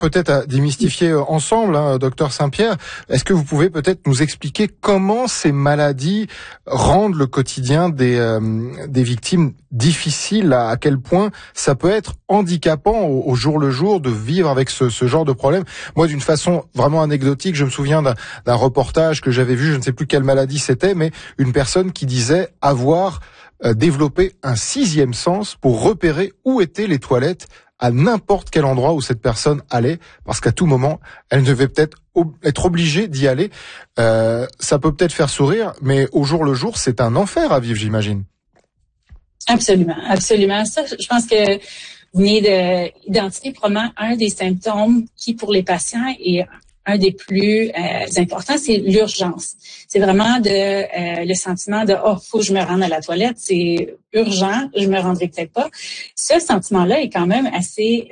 peut-être à démystifier ensemble, hein, docteur Saint-Pierre. Est-ce que vous pouvez peut-être nous expliquer comment ces maladies rendent le quotidien des victimes difficile, à quel point ça peut être handicapant au jour le jour de vivre avec ce genre de problème. Moi, d'une façon vraiment anecdotique, je me souviens d'un reportage que j'avais vu, je ne sais plus quelle maladie c'était, mais une personne qui disait avoir développé un sixième sens pour repérer où étaient les toilettes à n'importe quel endroit où cette personne allait, parce qu'à tout moment, elle devait peut-être être obligée d'y aller. Ça peut peut-être faire sourire, mais au jour le jour, c'est un enfer à vivre, j'imagine. Absolument, absolument. Ça, je pense que vous venez d'identifier probablement un des symptômes qui, pour les patients, est un des plus importants, c'est l'urgence. C'est vraiment le sentiment de faut que je me rende à la toilette, c'est urgent, je me rendrai peut-être pas. Ce sentiment-là est quand même assez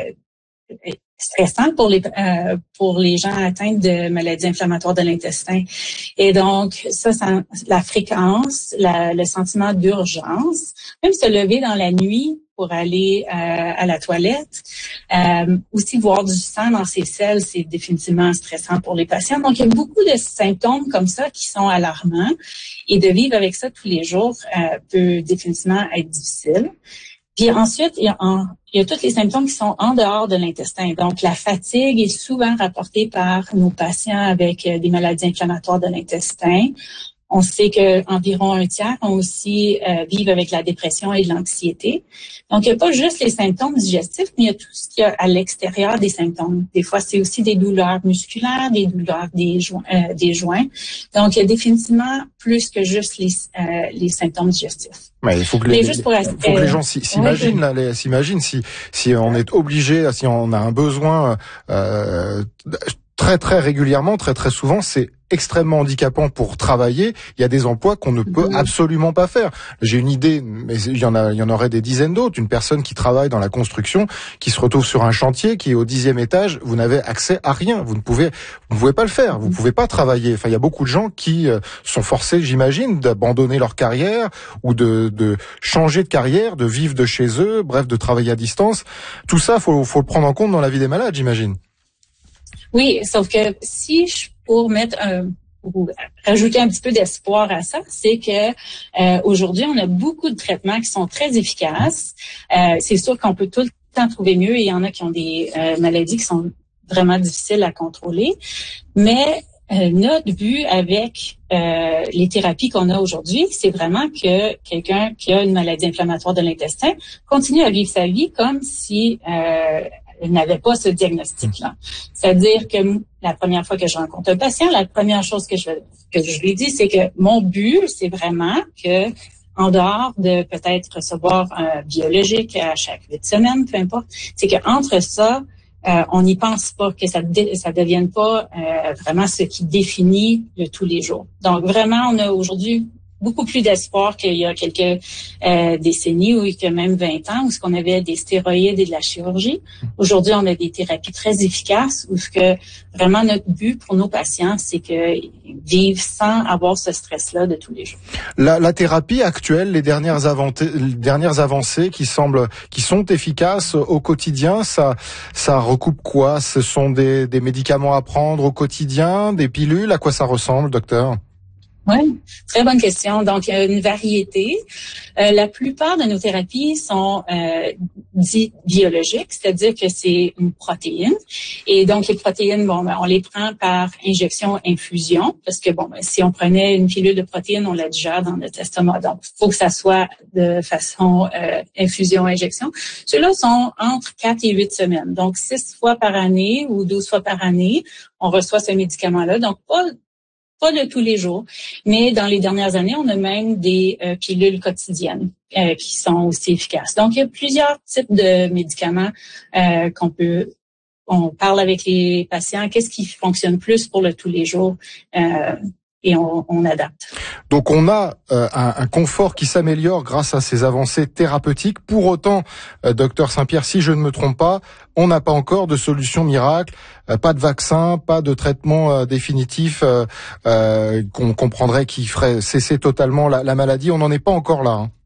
stressant pour les gens atteints de maladies inflammatoires de l'intestin. Et donc, ça la fréquence, le sentiment d'urgence, même se lever dans la nuit pour aller à la toilette, aussi voir du sang dans ses selles, c'est définitivement stressant pour les patients. Donc, il y a beaucoup de symptômes comme ça qui sont alarmants et de vivre avec ça tous les jours peut définitivement être difficile. Puis ensuite, il y a tous les symptômes qui sont en dehors de l'intestin. Donc, la fatigue est souvent rapportée par nos patients avec des maladies inflammatoires de l'intestin. On sait qu'environ un tiers ont aussi vivent avec la dépression et de l'anxiété. Donc, il n'y a pas juste les symptômes digestifs, mais il y a tout ce qu'il y a à l'extérieur des symptômes. Des fois, c'est aussi des douleurs musculaires, des douleurs des joints. Donc, il y a définitivement plus que juste les symptômes digestifs. Mais il faut que les gens s'imaginent si on est obligé, si on a un besoin très très régulièrement, très très souvent, c'est extrêmement handicapant pour travailler. Il y a des emplois qu'on ne peut absolument pas faire. J'ai une idée, mais il y en aurait des dizaines d'autres. Une personne qui travaille dans la construction, qui se retrouve sur un chantier, qui est au 10e étage, vous n'avez accès à rien. Vous ne pouvez pas le faire. Vous ne pouvez pas travailler. Enfin, il y a beaucoup de gens qui sont forcés, j'imagine, d'abandonner leur carrière ou de changer de carrière, de vivre de chez eux, bref, de travailler à distance. Tout ça, faut le prendre en compte dans la vie des malades, j'imagine. Oui, sauf que si je pour mettre ou rajouter un petit peu d'espoir à ça, c'est que aujourd'hui, on a beaucoup de traitements qui sont très efficaces. C'est sûr qu'on peut tout le temps trouver mieux et il y en a qui ont des maladies qui sont vraiment difficiles à contrôler. Mais notre but avec les thérapies qu'on a aujourd'hui, c'est vraiment que quelqu'un qui a une maladie inflammatoire de l'intestin continue à vivre sa vie comme si elle n'avait pas ce diagnostic-là. C'est-à-dire que la première fois que je rencontre un patient, la première chose que je lui dis, c'est que mon but, c'est vraiment que, en dehors de peut-être recevoir un biologique à chaque 8 semaines, peu importe, c'est qu'entre ça, on n'y pense pas, que ça devienne pas vraiment ce qui définit le tous les jours. Donc vraiment, on a aujourd'hui beaucoup plus d'espoir qu'il y a quelques décennies ou que même 20 ans où ce qu'on avait des stéroïdes et de la chirurgie. Aujourd'hui, on a des thérapies très efficaces où ce que vraiment notre but pour nos patients, c'est qu'ils vivent sans avoir ce stress-là de tous les jours. La thérapie actuelle, les dernières avancées qui sont efficaces au quotidien, ça recoupe quoi? Ce sont des médicaments à prendre au quotidien, des pilules? À quoi ça ressemble, docteur? Oui, très bonne question. Donc, il y a une variété. La plupart de nos thérapies sont dites biologiques, c'est-à-dire que c'est une protéine. Et donc, les protéines, on les prend par injection-infusion, parce que si on prenait une pilule de protéines, on la digère dans notre estomac. Donc, il faut que ça soit de façon infusion-injection. Ceux-là sont entre 4 et 8 semaines. Donc, 6 fois par année ou 12 fois par année, on reçoit ce médicament-là. Donc, pas de tous les jours, mais dans les dernières années, on a même des pilules quotidiennes qui sont aussi efficaces. Donc, il y a plusieurs types de médicaments on parle avec les patients, qu'est-ce qui fonctionne plus pour le tous les jours et on adapte. Donc, on a un confort qui s'améliore grâce à ces avancées thérapeutiques. Pour autant, docteur Saint-Pierre, si je ne me trompe pas, on n'a pas encore de solution miracle, pas de vaccin, pas de traitement définitif qu'on comprendrait qui ferait cesser totalement la maladie. On n'en est pas encore là. Hein.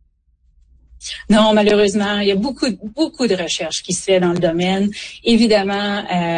Non, malheureusement, il y a beaucoup de recherches qui se fait dans le domaine. Évidemment,